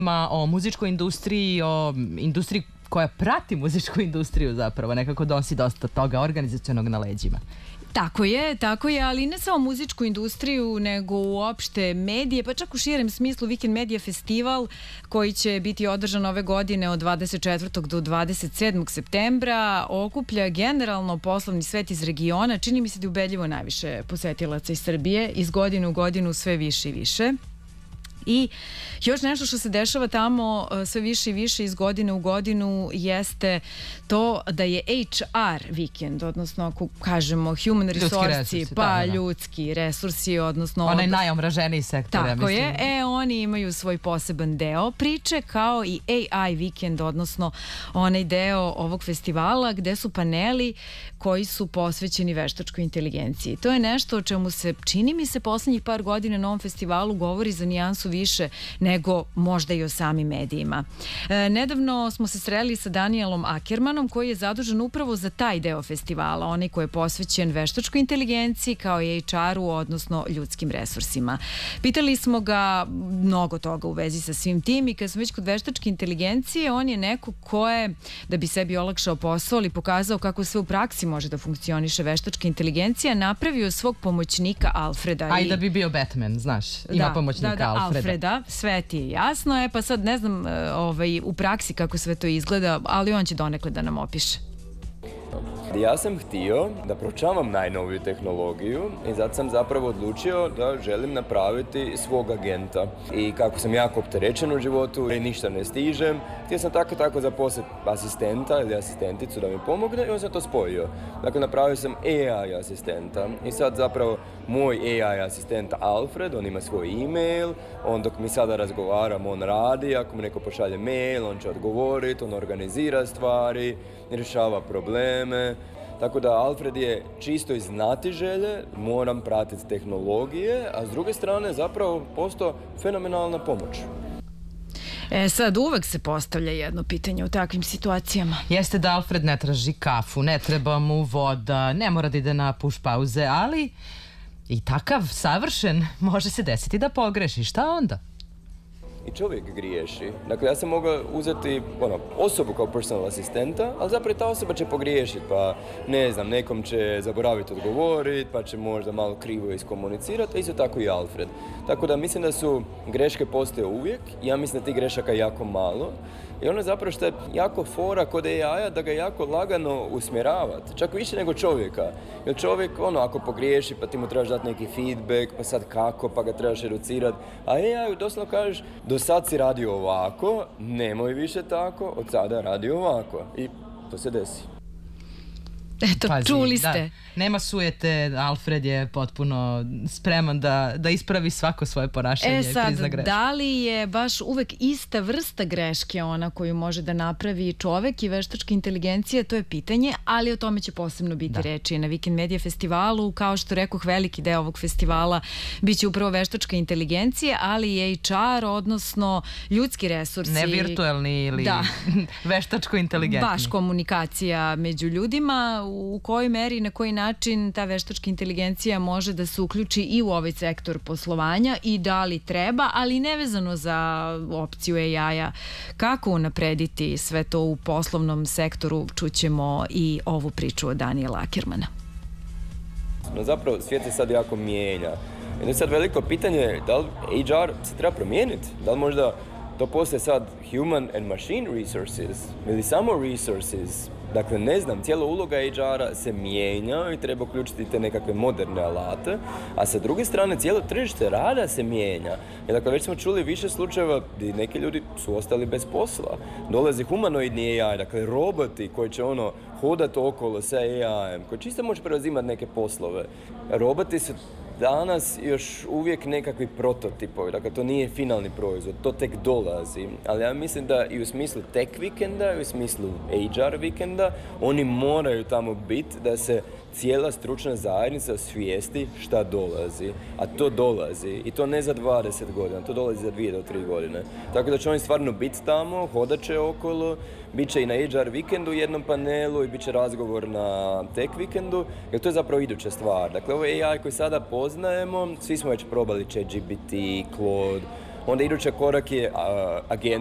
o muzičkoj industriji, o industriji koja prati muzičku industriju zapravo, nekako donosi dosta toga organizacionog na leđima. Tako je, ali ne samo muzičku industriju, nego uopšte medije, pa čak u širem smislu Weekend Media Festival koji će biti održan ove godine od 24. do 27. septembra okuplja generalno poslovni svet iz regiona. Čini mi se da je ubedljivo najviše posetilaca iz Srbije, iz godine u godinu sve više i više. I još nešto što se dešava tamo sve više i više iz godine u godinu jeste to da je HR vikend, odnosno ako kažemo human resursi, pa ljudski resursi, odnosno... Onaj najomraženiji sektor, tako je, oni imaju svoj poseban deo priče, kao i AI vikend, odnosno onaj deo ovog festivala gde su paneli koji su posvećeni veštačkoj inteligenciji. To je nešto o čemu se, čini mi se, poslednjih par godina na ovom festivalu govori za nijansu više nego možda i o samim medijima. Nedavno smo se sreli sa Danielom Ackermanom koji je zadužen upravo za taj deo festivala, onaj koji je posvećen veštačkoj inteligenciji kao i HR-u, odnosno ljudskim resursima. Pitali smo ga mnogo toga u vezi sa svim tim i kad smo već kod veštačke inteligencije, on je neko ko je, da bi sebi olakšao posao ali pokazao kako sve u praksi može da funkcioniše veštačka inteligencija, napravio svog pomoćnika Alfreda. Aj da bi bio Batman, znaš, ima pomoćnika Alfreda. Sve ti je jasno. Pa sad ne znam u praksi kako sve to izgleda, ali on će donekle da nam opiše. Ja sam htio da proučavam najnoviju tehnologiju i zato sam zapravo odlučio da želim napraviti svog agenta. I kako sam jako opterećen u životu i ništa ne stižem, htio sam tako zaposliti asistenta ili asistenticu da mi pomogne i on sam to spojio. Dakle, napravio sam AI asistenta i sad zapravo moj AI asistent Alfred, on ima svoj e-mail, on dok mi sada razgovaram, on radi, ako mi neko pošalje mail, on će odgovoriti, on organizira stvari, rješava probleme. Tako da Alfred je čisto iz znatiželje, moram pratiti tehnologije, a s druge strane zapravo postao fenomenalna pomoć. Sad uvek se postavlja jedno pitanje u takvim situacijama. Jeste da Alfred ne traži kafu, ne treba mu voda, ne mora da ide na push pauze, ali i takav savršen može se desiti da pogreši. Šta onda? I čovjek griješi. Dakle, ja sam mogao uzeti osobu kao personal asistenta, ali zapravo ta osoba će pogriješiti, pa ne znam, nekom će zaboraviti odgovoriti, pa će možda malo krivo iskomunicirati, a isto tako i Alfred. Tako da mislim da su greške postoje uvijek, ja mislim da tih grešaka jako malo. I ono zapravo što je jako fora kod AI-a da ga jako lagano usmjeravati, čak više nego čovjeka. Jer čovjek, ako pogriješi, pa ti mu trebaš dati neki feedback, pa sad kako, pa ga trebaš educirati. A AI-u doslovno kažeš, do sad si radio ovako, nemoj više tako, od sada radi ovako. I to se desi. Eto, čuli ste. Nema sujete, Alfred je potpuno spreman da ispravi svako svoje ponašanje i prizna grešku. Da li je baš uvek ista vrsta greške ona koju može da napravi čovek i veštačka inteligencija, to je pitanje, ali o tome će posebno biti reči na Weekend Media Festivalu. Kao što rekoh, veliki deo ovog festivala biće upravo veštačka inteligencija, ali i HR, odnosno ljudski resursi. Ne virtualni ili veštačko inteligentni. Baš komunikacija među ljudima, u kojoj meri i na koji način ta veštačka inteligencija može da se uključi i u ovaj sektor poslovanja i da li treba, ali nevezano za opciju AI-a. Kako unaprediti sve to u poslovnom sektoru, čućemo i ovu priču od Daniela Ackermana. No zapravo svijet se sad jako mijenja. I sad veliko pitanje da li HR se treba promijeniti? Da li možda to postaje sad human and machine resources ili samo resources? Dakle, ne znam, cijela uloga HR-a se mijenja i treba uključiti te nekakve moderne alate, a sa druge strane cijelo tržište rada se mijenja. Jer dakle, već smo čuli više slučajeva gdje neki ljudi su ostali bez posla. Dolazi humanoidni AI, dakle roboti koji će hodati okolo sa AI-em, koji čisto može preuzimati neke poslove. Roboti su danas još uvijek nekakvi prototipovi, dakle to nije finalni proizvod, to tek dolazi, ali ja mislim da i u smislu tech vikenda i u smislu HR vikenda oni moraju tamo biti da se cijela stručna zajednica svijesti šta dolazi, a to dolazi i to ne za 20 godina, to dolazi za 2 do 3 godine. Tako da će oni stvarno biti tamo, hodat će okolo, bit će i na HR vikendu u jednom panelu i bit će razgovor na tech vikendu, jer to je zapravo iduća stvar. Dakle, ovo AI koji sada poznajemo, svi smo već probali ChatGPT, Claude, onda idući korak je